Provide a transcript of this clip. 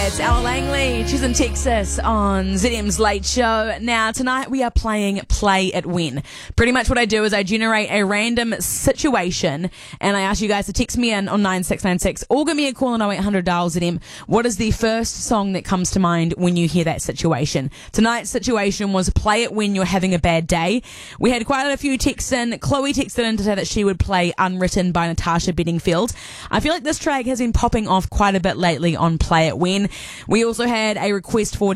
It's Ella Langley. She's in Texas on ZM's Late Show. Now, tonight we are playing Play It When. Pretty much what I do is I generate a random situation and I ask you guys to text me in on 9696 or give me a call on 0800 dial ZM. What is the first song that comes to mind when you hear that situation? Tonight's situation was Play It When You're Having a Bad Day. We had quite a few texts in. Chloe texted in to say that she would play Unwritten by Natasha Bedingfield. I feel like this track has been popping off quite a bit lately on Play It When. We also had a request for